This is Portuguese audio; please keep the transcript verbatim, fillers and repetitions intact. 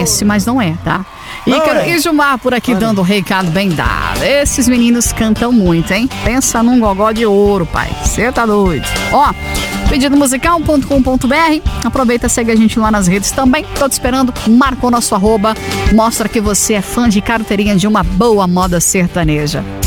Parece, mas não é, tá? Ícaro é. e Gilmar por aqui dando o recado bem dado. Esses meninos cantam muito, hein? Pensa num gogó de ouro, pai. Você tá doido. Ó, pedido musical ponto com ponto b r. Aproveita, segue a gente lá nas redes também. Tô te esperando. Marca o nosso arroba. Mostra que você é fã de carteirinha de uma boa moda sertaneja.